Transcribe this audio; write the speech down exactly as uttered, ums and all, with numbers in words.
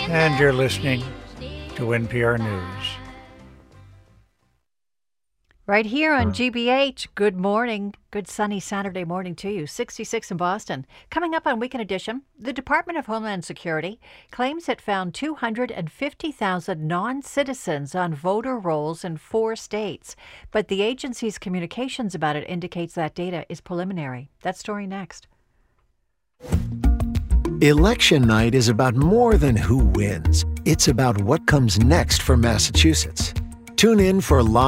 And you're listening to N P R News. Right here on G B H, good morning. Good sunny Saturday morning to you. sixty-six in Boston. Coming up on Weekend Edition, the Department of Homeland Security claims it found two hundred fifty thousand non-citizens on voter rolls in four states. But the agency's communications about it indicates that data is preliminary. That story next. Election night is about more than who wins. It's about what comes next for Massachusetts. Tune in for live